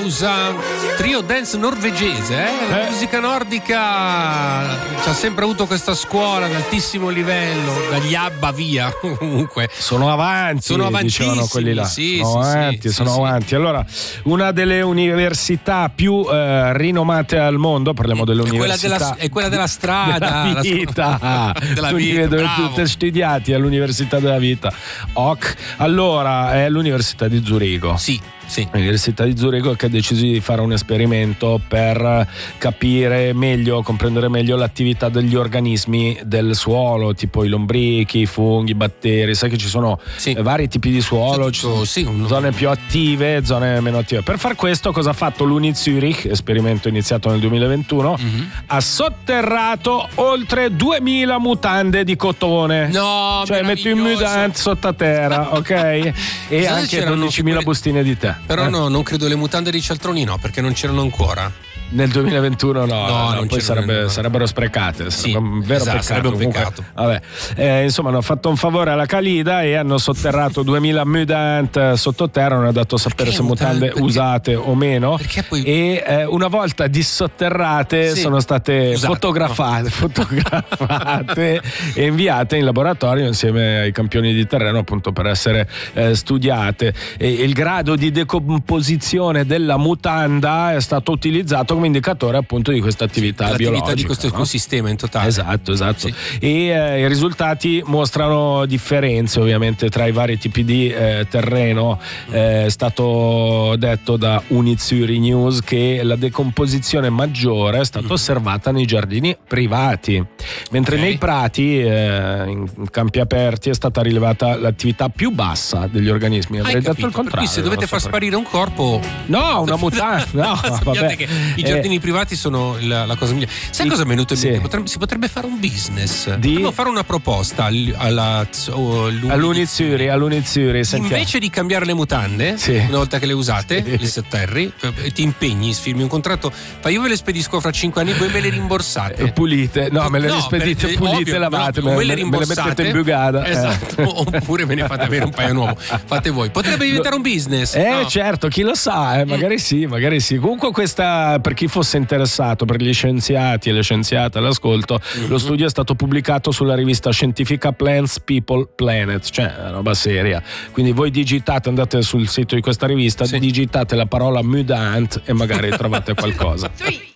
House, trio dance norvegese, La musica nordica ci ha sempre avuto questa scuola ad altissimo livello, dagli ABBA via, comunque. Sono avanti, dicevano quelli là. Sono avanti. Allora, una delle università più rinomate al mondo, parliamo dell'università. È quella della strada, della vita. Della vita, dove tutte studiati all'università della vita. Allora, è l'università di Zurigo. Sì. L'Università di Zurigo, che ha deciso di fare un esperimento per capire meglio, comprendere meglio l'attività degli organismi del suolo, tipo i lombrichi, i funghi, i batteri. Sai che ci sono vari tipi di suolo, ci sono zone più attive, zone meno attive. Per far questo, cosa ha fatto l'Uni Zurich, esperimento iniziato nel 2021? Ha sotterrato oltre 2000 mutande di cotone. No, cioè metti un mutante sottoterra, ok? E anche 12.000 bustine di tè. Però no, non credo le mutande di cialtroni, no, perché non c'erano ancora. Nel 2021 no, poi sarebbero sprecate, un vero peccato. Sarebbe un peccato. Vabbè, insomma, hanno fatto un favore alla Calida e hanno sotterrato 2000 mutande sottoterra, non è dato sapere se mutande usate o meno. Perché poi... E una volta dissotterrate sono state fotografate e inviate in laboratorio insieme ai campioni di terreno, appunto, per essere studiate. E il grado di decomposizione della mutanda è stato utilizzato come indicatore, appunto, di questa attività biologica, di questo ecosistema in totale. Esatto. Sì. E i risultati mostrano differenze ovviamente tra i vari tipi di terreno. È stato detto da Uni Zurich News che la decomposizione maggiore è stata osservata nei giardini privati, mentre nei prati, in campi aperti, è stata rilevata l'attività più bassa degli organismi. Avrei detto il contrario. Per cui se dovete far sparire un corpo, una mutanda, sappiate che i giardini privati sono la cosa migliore. Sai cosa mi è venuto in mente? Si potrebbe fare un business. Potremmo fare una proposta all'Uni Zurich. Invece di cambiare le mutande, una volta che le usate, le sotterri, ti impegni, firmi un contratto, io ve le spedisco fra 5 anni, voi me le rimborsate. Pulite, me le spedite pulite, lavate, me le mettete in bugada. Esatto, oppure me ne fate avere un paio nuovo. Fate voi. Potrebbe diventare un business. Certo, chi lo sa, magari sì. Comunque questa, per chi fosse interessato, per gli scienziati e le scienziate all'ascolto, lo studio è stato pubblicato sulla rivista scientifica Plants People Planet, cioè una roba seria. Quindi voi andate sul sito di questa rivista, digitate la parola mutant e magari trovate qualcosa.